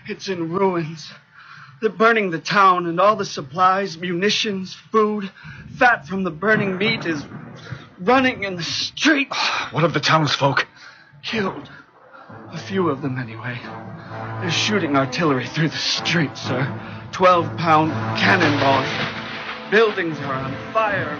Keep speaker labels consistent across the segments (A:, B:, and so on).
A: It's in ruins. They're burning the town, and all the supplies, munitions, food, fat from the burning meat is running in the streets.
B: What of the townsfolk?
A: Killed. A few of them, anyway. They're shooting artillery through the streets, sir. 12-pound cannonballs. Buildings are on fire.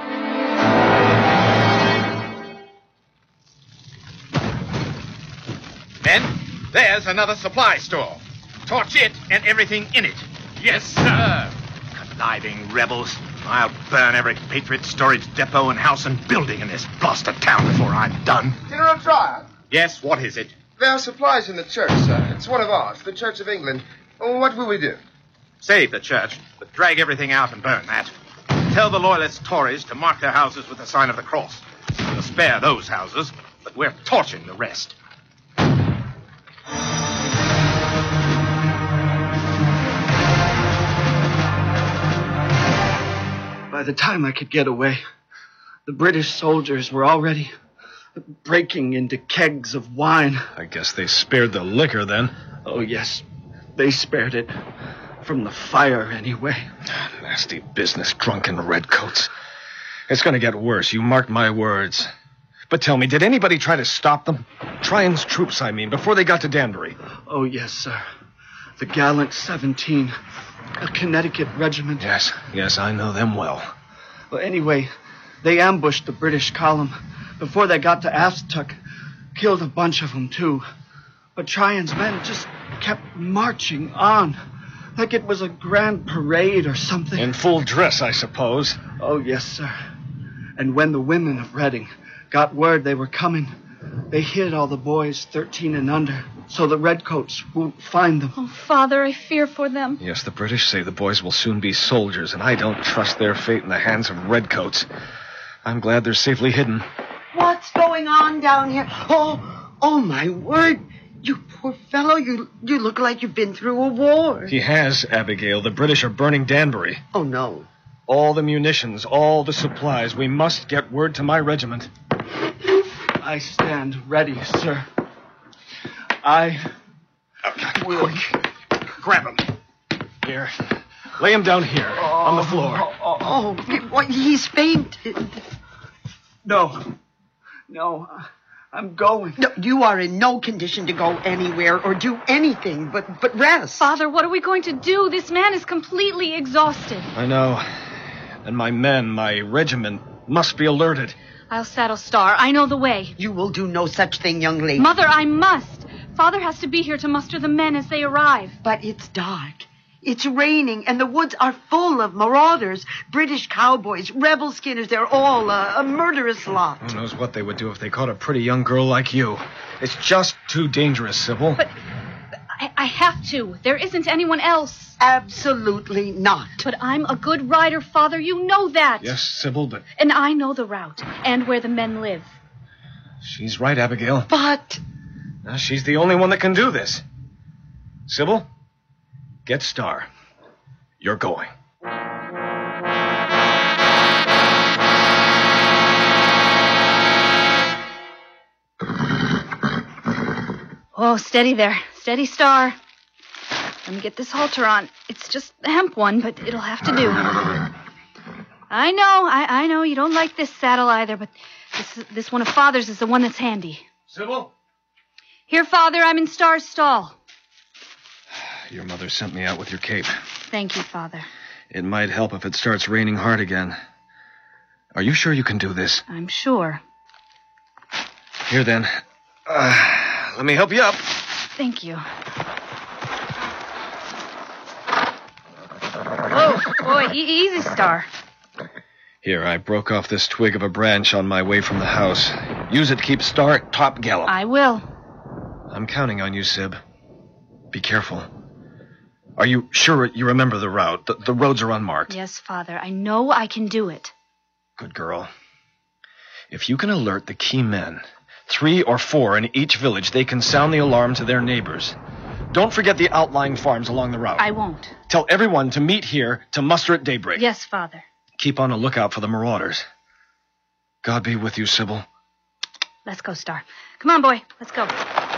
C: Men, there's another supply store. Torch it and everything in it. Yes, sir. Conniving rebels. I'll burn every Patriot storage depot and house and building in this blasted town before I'm done.
D: General Trial?
C: Yes, what is it?
D: There are supplies in the church, sir. It's one of ours, the Church of England. Oh, what will we do?
C: Save the church, but drag everything out and burn that. Tell the Loyalist Tories to mark their houses with the sign of the cross. We'll spare those houses, but we're torching the rest.
A: By the time I could get away, the British soldiers were already breaking into kegs of wine.
B: I guess they spared the liquor then.
A: Oh, yes, they spared it. From the fire, anyway.
B: Nasty business, drunken redcoats. It's going to get worse, you mark my words. But tell me, did anybody try to stop them? Tryon's troops, I mean, before they got to Danbury.
A: Oh, yes, sir. The gallant 17, a Connecticut regiment.
B: Yes, I know them well.
A: Well, anyway, they ambushed the British column before they got to Assatuk. Killed a bunch of them, too. But Tryon's men just kept marching on, like it was a grand parade or something.
B: In full dress, I suppose.
A: Oh, yes, sir. And when the women of Reading got word they were coming, they hid all the boys 13 and under, so the redcoats won't find them.
E: Oh, Father, I fear for them.
B: Yes, the British say the boys will soon be soldiers, and I don't trust their fate in the hands of redcoats. I'm glad they're safely hidden.
F: What's going on down here? Oh, my word. You poor fellow, you look like you've been through a war.
B: He has, Abigail. The British are burning Danbury.
F: Oh, no.
B: All the munitions, all the supplies. We must get word to my regiment.
A: I stand ready, sir. I will.
C: Quick. Grab him.
B: Here. Lay him down here, on the floor.
F: What, he's fainted.
A: No, I'm going.
F: No, you are in no condition to go anywhere or do anything but rest.
E: Father, what are we going to do? This man is completely exhausted.
B: I know. And my men, my regiment, must be alerted.
E: I'll saddle Star. I know the way.
F: You will do no such thing, young lady.
E: Mother, I must. Father has to be here to muster the men as they arrive.
F: But it's dark. It's raining, and the woods are full of marauders, British cowboys, rebel skinners. They're all a murderous lot.
B: Who knows what they would do if they caught a pretty young girl like you. It's just too dangerous, Sybil.
E: But I have to. There isn't anyone else.
F: Absolutely not.
E: But I'm a good rider, Father. You know that.
B: Yes, Sybil, but...
E: And I know the route and where the men live.
B: She's right, Abigail.
F: But...
B: Now, she's the only one that can do this. Sybil, get Star. You're going.
E: Oh, steady there. Steady, Star. Let me get this halter on. It's just the hemp one, but it'll have to do. I know. You don't like this saddle either, but this one of Father's is the one that's handy.
B: Sybil?
E: Here, Father, I'm in Star's stall.
B: Your mother sent me out with your cape.
E: Thank you, Father.
B: It might help if it starts raining hard again. Are you sure you can do this?
E: I'm sure.
B: Here, then. Let me help you up.
E: Thank you. Oh, boy, easy, Star.
B: Here, I broke off this twig of a branch on my way from the house. Use it to keep Star at top gallop.
E: I will.
B: I'm counting on you, Syb. Be careful. Are you sure you remember the route? The roads are unmarked.
E: Yes, Father. I know I can do it.
B: Good girl. If you can alert the key men, 3 or 4 in each village, they can sound the alarm to their neighbors. Don't forget the outlying farms along the route.
E: I won't.
B: Tell everyone to meet here to muster at daybreak.
E: Yes, Father.
B: Keep on a lookout for the marauders. God be with you, Sybil.
E: Let's go, Star. Come on, boy. Let's go.